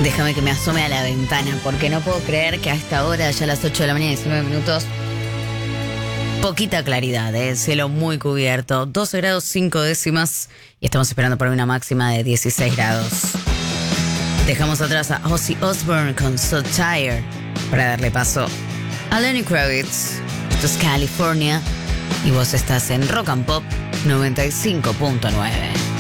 Déjame que me asome a la ventana, porque no puedo creer que a esta hora, ya a las 8 de la mañana, 19 minutos, poquita claridad, cielo muy cubierto, 12 grados 5 décimas y estamos esperando por una máxima de 16 grados. Dejamos atrás a Ozzy Osbourne con So Tired para darle paso a Lenny Kravitz. Esto es California y vos estás en Rock and Pop 95.9.